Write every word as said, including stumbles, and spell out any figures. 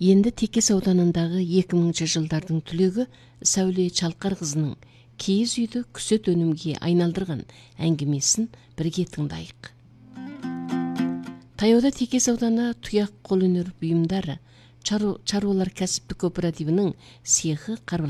Енді Текес ауданындағы екі мыңыншы жылдардың түлегі Сәуле Чалқарқызының киіз үйді күсет өнімге айналдырған әңгімесін бірге тыңдайық. Таяуда Текес ауданы тұяқ қолөнер бұйымдары шаруалар кәсіптік кооперативінің цехы